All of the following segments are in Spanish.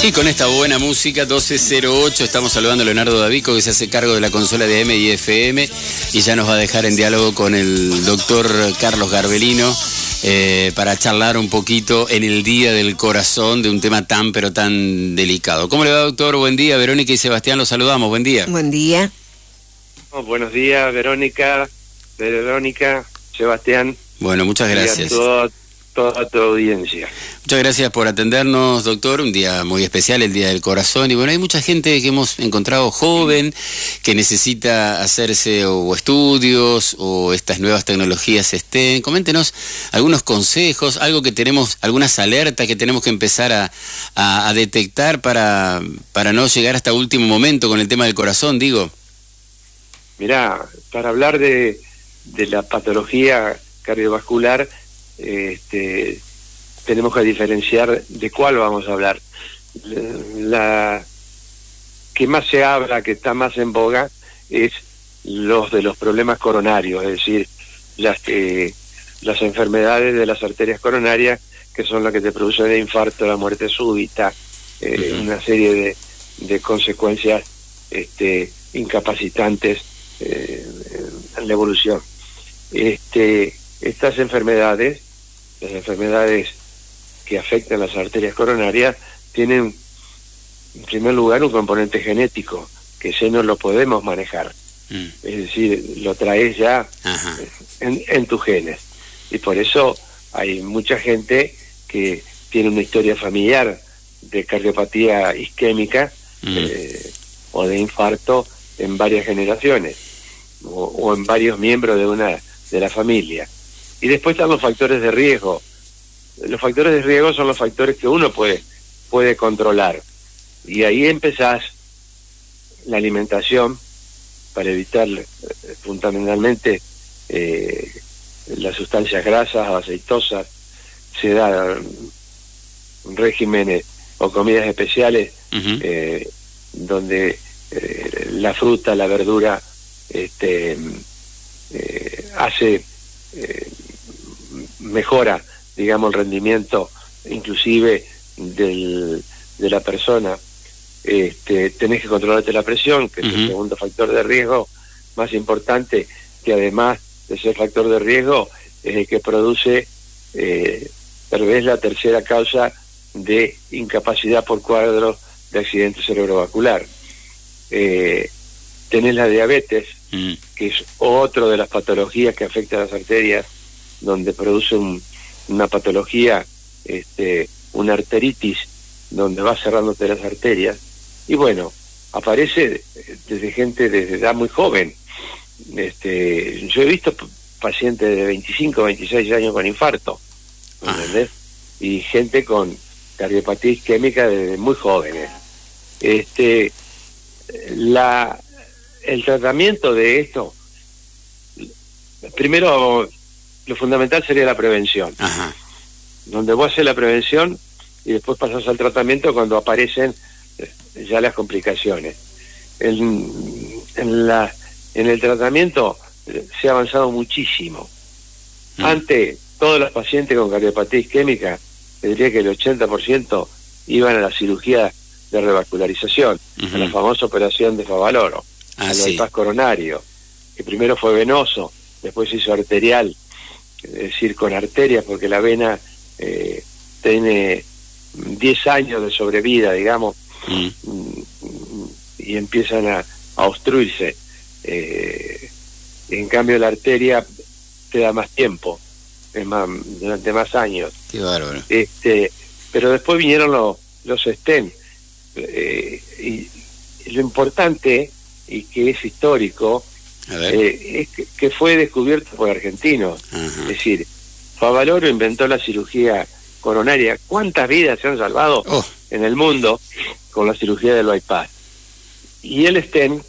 Y con esta buena música, 12:08, estamos saludando a Leonardo Davico, que se hace cargo de la consola de AM y FM, y ya nos va a dejar en diálogo con el doctor Carlos Garbelino para charlar un poquito en el Día del Corazón de un tema tan, pero tan delicado. ¿Cómo le va, doctor? Buen día. Verónica y Sebastián, los saludamos. Buen día. Buen día. Oh, buenos días, Verónica, Sebastián. Bueno, muchas gracias. Y a toda tu audiencia. Muchas gracias por atendernos, doctor. Un día muy especial, el Día del Corazón. Y bueno, hay mucha gente que hemos encontrado joven que necesita hacerse o estudios o estas nuevas tecnologías estén. Coméntenos algunos consejos, algo que tenemos, algunas alertas que tenemos que empezar a detectar para no llegar hasta último momento con el tema del corazón, digo. Mirá, para hablar de la patología cardiovascular, tenemos que diferenciar de cuál vamos a hablar. La que más se habla, que está más en boga, es los de los problemas coronarios, es decir, las enfermedades de las arterias coronarias, que son las que te producen el infarto, la muerte súbita, una serie de consecuencias incapacitantes en la evolución. Estas enfermedades, las enfermedades que afectan las arterias coronarias, tienen en primer lugar un componente genético, que ese no lo podemos manejar. Es decir, lo traes ya en tus genes. Y por eso hay mucha gente que tiene una historia familiar de cardiopatía isquémica o de infarto en varias generaciones o en varios miembros de la familia. Y después están los factores de riesgo. Los factores de riesgo son los factores que uno puede controlar. Y ahí empezás la alimentación para evitar fundamentalmente las sustancias grasas o aceitosas. Se da regímenes o comidas especiales donde la fruta, la verdura mejora, digamos, el rendimiento inclusive de la persona. Tenés que controlarte la presión, que es el segundo factor de riesgo más importante, que además de ser factor de riesgo es el que produce tal vez la tercera causa de incapacidad por cuadro de accidente cerebrovascular. Tenés la diabetes, que es otro de las patologías que afecta a las arterias, donde produce una patología, una arteritis, donde va cerrándote las arterias. Y bueno, aparece desde gente desde edad muy joven. Yo he visto pacientes de 25, 26 años con infarto, ¿entendés? Y gente con cardiopatía isquémica desde muy jóvenes. El tratamiento de esto, primero, lo fundamental sería la prevención. Donde vos haces la prevención y después pasas al tratamiento cuando aparecen ya las complicaciones. En el tratamiento se ha avanzado muchísimo. Antes, todos los pacientes con cardiopatía isquémica, te diría que el 80% iban a la cirugía de revascularización, a la famosa operación de Favaloro, al bypass coronario, que primero fue venoso, después se hizo arterial, es decir, con arterias, porque la vena tiene 10 años de sobrevida, digamos, y empiezan a obstruirse. En cambio, la arteria te da más tiempo, durante más años. Qué bárbaro. Pero después vinieron los stent, y lo importante, y que es histórico, es que fue descubierto por argentinos. Es decir, Favaloro inventó la cirugía coronaria. ¿Cuántas vidas se han salvado en el mundo con la cirugía del bypass? Y el stent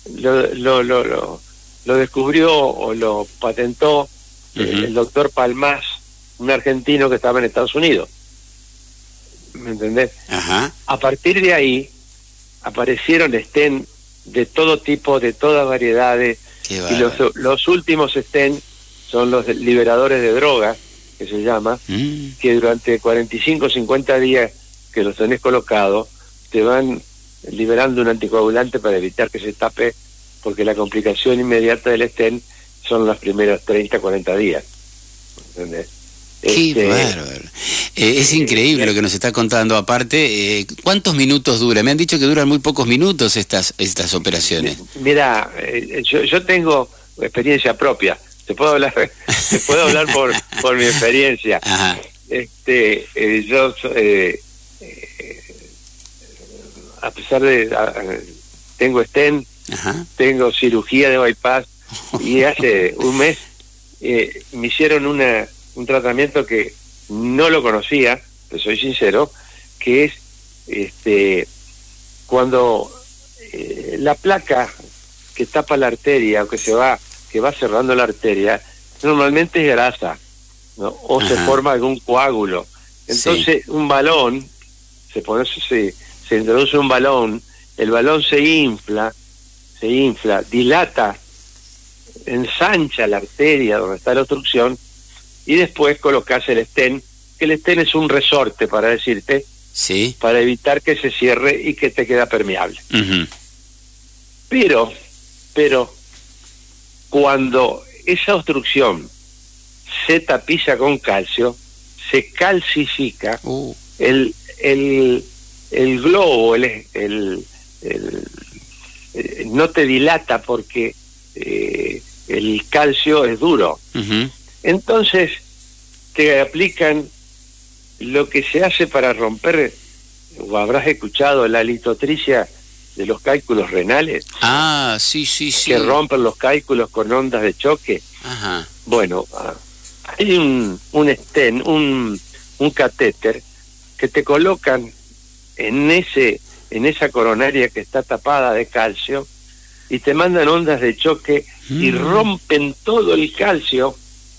lo descubrió o lo patentó el doctor Palmás, un argentino que estaba en Estados Unidos. ¿Me entendés? A partir de ahí aparecieron stent de todo tipo, de todas variedades, y los últimos stent son los liberadores de drogas, que se llama, que durante 45 o 50 días que los tenés colocados, te van liberando un anticoagulante para evitar que se tape, porque la complicación inmediata del stent son los primeros 30, 40 días. ¿Entendés? Qué bárbaro. Es increíble lo que nos está contando. Aparte, ¿cuántos minutos dura? Me han dicho que duran muy pocos minutos estas operaciones. Mira, yo tengo experiencia propia. Te puedo hablar por mi experiencia. Ajá. Yo a pesar de tengo stent, Ajá. tengo cirugía de bypass, y hace un mes me hicieron un tratamiento que no lo conocía, te soy sincero, que es cuando la placa que tapa la arteria o que va cerrando la arteria, normalmente es grasa, ¿no? O se forma algún coágulo. Entonces un balón, se introduce un balón, el balón se infla, dilata, ensancha la arteria donde está la obstrucción, y después colocas el stent, que el stent es un resorte, para decirte, Sí. para evitar que se cierre y que te queda permeable. Uh-huh. Pero cuando esa obstrucción se tapiza con calcio, se calcifica, el globo, no te dilata porque el calcio es duro. Uh-huh. Entonces te aplican lo que se hace para romper, o habrás escuchado, la litotricia de los cálculos renales. Ah, sí. Que rompen los cálculos con ondas de choque. Ajá. Bueno, hay un stent, un catéter que te colocan en esa coronaria que está tapada de calcio, y te mandan ondas de choque y rompen todo el calcio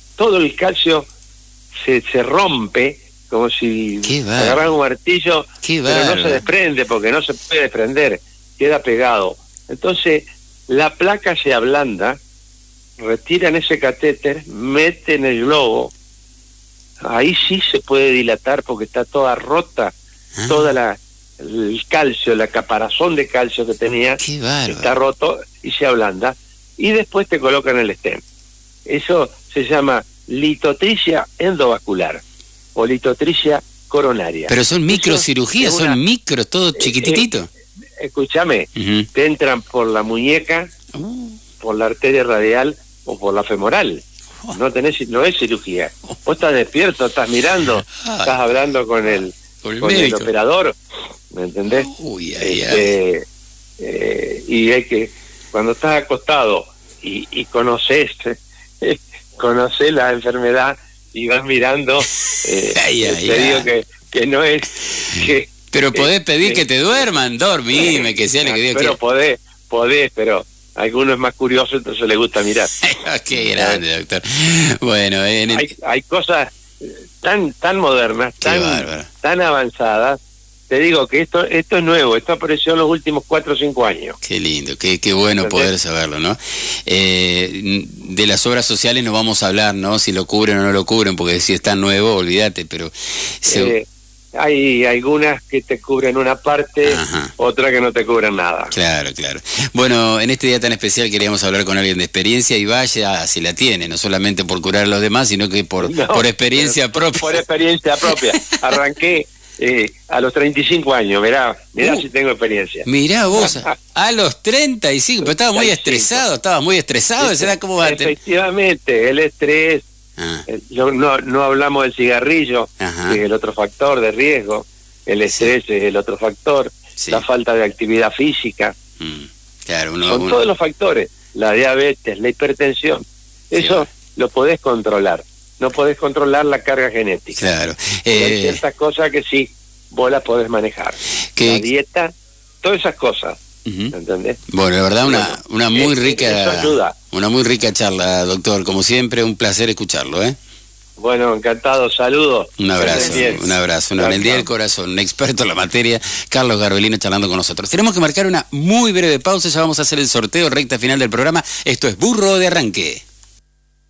se rompe como si agarraran un martillo, pero no se desprende, porque no se puede desprender, queda pegado. Entonces la placa se ablanda, retiran ese catéter, meten el globo, ahí sí se puede dilatar porque está toda rota, toda el calcio, la caparazón de calcio que tenía está roto y se ablanda, y después te colocan el stent. Eso se llama litotricia endovascular o litotricia coronaria. Pero son microcirugías, son todo chiquititito. Escúchame, te entran por la muñeca, por la arteria radial o por la femoral. No es cirugía. Vos estás despierto, estás mirando, estás hablando con el operador, ¿me entendés? Y hay que, cuando estás acostado y conoces la enfermedad y vas mirando, te digo que no es que... Pero podés pedir que te duerman, dormime, que sea lo que Dios quiera. Pero podés, pero a algunos es más curioso, entonces les gusta mirar. Qué grande, doctor. Bueno, hay cosas tan modernas, tan avanzadas. Te digo que esto es nuevo, esto apareció en los últimos 4 o 5 años. Qué lindo, qué bueno. ¿Entendés? Poder saberlo, ¿no? De las obras sociales no vamos a hablar, ¿no? Si lo cubren o no lo cubren, porque si es tan nuevo, olvídate, pero... Hay algunas que te cubren una parte, otra que no te cubren nada. Claro. Bueno, en este día tan especial queríamos hablar con alguien de experiencia, y vaya si la tiene, no solamente por curar a los demás, sino que por experiencia propia. Por experiencia propia. Arranqué a los 35 años, mirá si tengo experiencia. Mirá vos, a los 35, pero estabas muy estresado, ¿será cómo va a tener? Efectivamente, el estrés, no hablamos del cigarrillo, que es el otro factor de riesgo, el estrés es el otro factor, la falta de actividad física, son todos los factores, la diabetes, la hipertensión, eso lo podés controlar. No podés controlar la carga genética. Claro. Hay ciertas cosas que sí, vos las podés manejar. La dieta, todas esas cosas. ¿Entendés? Bueno, la verdad, una muy rica... Eso ayuda. Una muy rica charla, doctor. Como siempre, un placer escucharlo, ¿eh? Bueno, encantado. Saludos. Un abrazo. En el Día del Corazón, un experto en la materia, Carlos Garbelino, charlando con nosotros. Tenemos que marcar una muy breve pausa, ya vamos a hacer el sorteo, recta final del programa. Esto es Burro de Arranque.